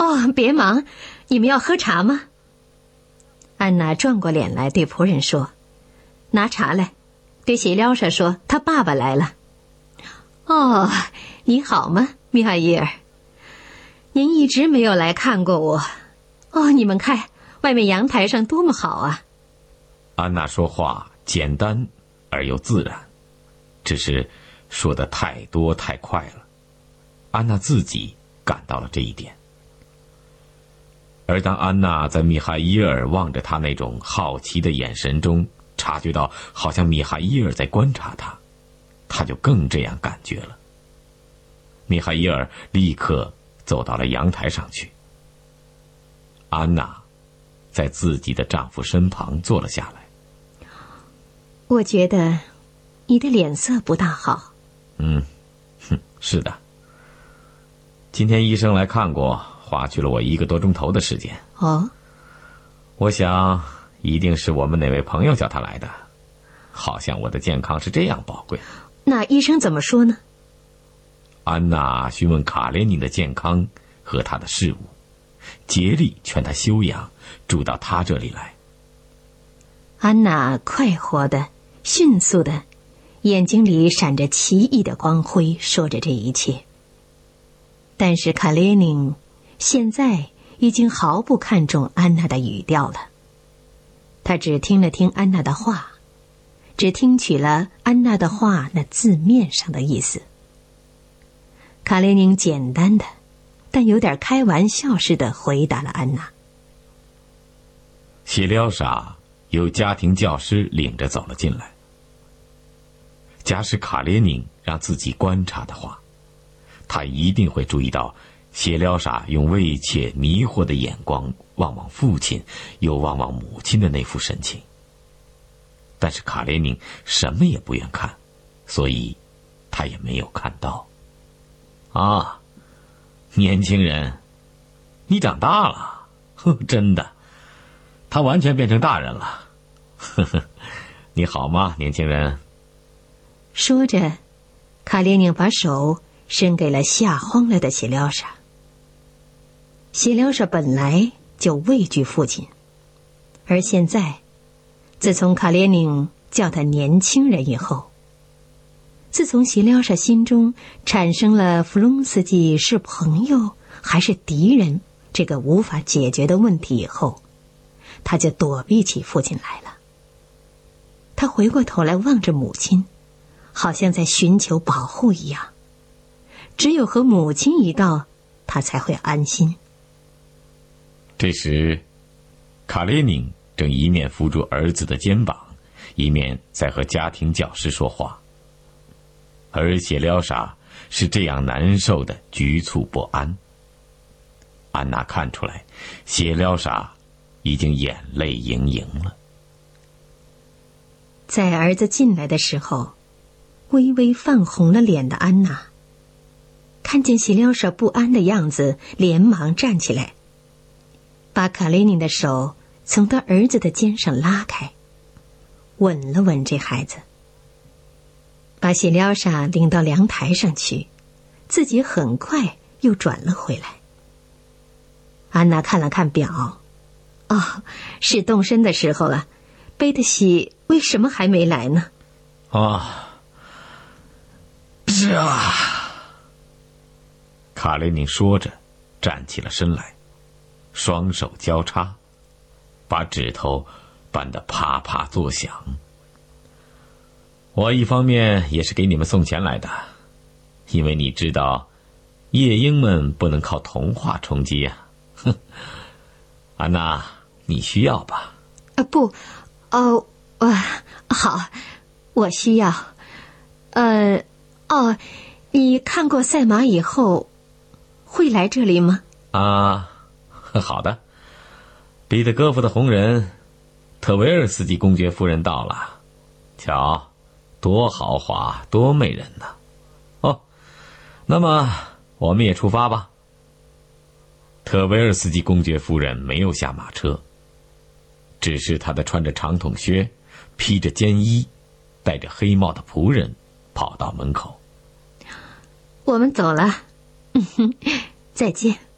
哦，别忙，你们要喝茶吗？安娜转过脸来对仆人说：“拿茶来。”对谢廖莎说：“他爸爸来了。”哦，你好吗，米哈伊尔？您一直没有来看过我。哦，你们看，外面阳台上多么好啊！ 安娜说话简单而又自然，只是说得太多太快了。安娜自己感到了这一点。而当安娜在米哈伊尔望着她那种好奇的眼神中，察觉到好像米哈伊尔在观察她，她就更这样感觉了。米哈伊尔立刻走到了阳台上去。安娜在自己的丈夫身旁坐了下来。 我觉得你的脸色不大好。 是的。今天医生来看过，花去了我1个多钟头的时间。 哦， 我想一定是我们哪位朋友叫他来的，好像我的健康是这样宝贵。 那医生怎么说呢？ 安娜询问卡列宁的健康和他的事务，竭力劝他休养，住到他这里来。 安娜快活的、迅速的，眼睛里闪着奇异的光辉，说着这一切。但是卡列宁现在已经毫不看重安娜的语调了，他只听了听安娜的话，只听取了安娜的话那字面上的意思。卡列宁简单的但有点开玩笑似的回答了安娜。 谢廖莎由家庭教师领着走了进来。假使卡列宁让自己观察的话，他一定会注意到谢廖莎用畏怯迷惑的眼光望望父亲又望望母亲的那副神情。但是卡列宁什么也不愿看，所以他也没有看到。啊，年轻人，你长大了，真的，他完全变成大人了。你好吗，年轻人？ 说着，卡列宁把手伸给了吓慌了的谢廖莎。谢廖莎本来就畏惧父亲，而现在，自从卡列宁叫他年轻人以后，自从谢廖莎心中产生了弗隆斯基是朋友还是敌人这个无法解决的问题以后，他就躲避起父亲来了。他回过头来望着母亲，好像在寻求保护一样。只有和母亲一道，他才会安心。 这时，卡列宁正一面扶住儿子的肩膀，一面在和家庭教师说话。而谢廖莎是这样难受的局促不安。安娜看出来，谢廖莎已经眼泪盈盈了。 在儿子进来的时候，微微泛红了脸的安娜看见谢廖莎不安的样子，连忙站起来，把卡列宁的手从他儿子的肩上拉开，吻了吻这孩子，把谢廖莎领到凉台上去，自己很快又转了回来。安娜看了看表，哦，是动身的时候了，贝德西为什么还没来呢？ 是啊。卡列宁说着站起了身来，双手交叉，把指头扳得啪啪作响。我一方面也是给你们送钱来的，因为你知道夜莺们不能靠童话充饥啊。安娜，你需要吧？ 不，好，我需要。你看过赛马以后会来这里吗？ 好的。彼得戈夫的红人特维尔斯基公爵夫人到了，瞧，多豪华，多美人呢。那么我们也出发吧。特维尔斯基公爵夫人没有下马车，只是她的穿着长筒靴、披着肩衣、戴着黑帽的仆人跑到门口。 我们走了，再见。